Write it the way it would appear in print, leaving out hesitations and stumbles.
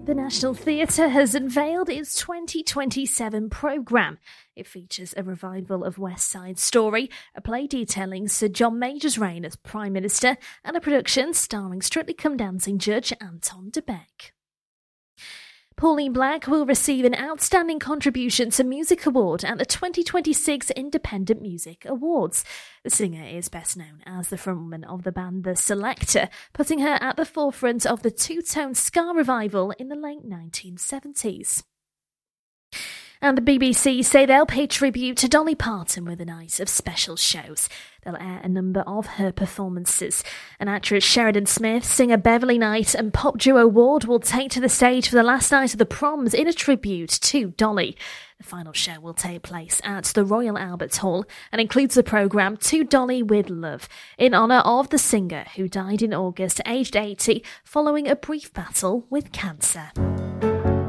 The National Theatre has unveiled its 2027 programme. It features a revival of West Side Story, a play detailing Sir John Major's reign as Prime Minister, and a production starring Strictly Come Dancing judge Anton de Beck. Pauline Black will receive an Outstanding Contribution to Music Award at the 2026 Independent Music Awards. The singer is best known as the frontwoman of the band The Selecter, putting her at the forefront of the two-tone ska revival in the late 1970s. And the BBC say they'll pay tribute to Dolly Parton with a night of special shows. They'll air a number of her performances. An actress Sheridan Smith, singer Beverly Knight and pop duo Ward will take to the stage for the last night of the Proms in a tribute to Dolly. The final show will take place at the Royal Albert Hall and includes the programme To Dolly with Love, in honour of the singer who died in August aged 80 following a brief battle with cancer.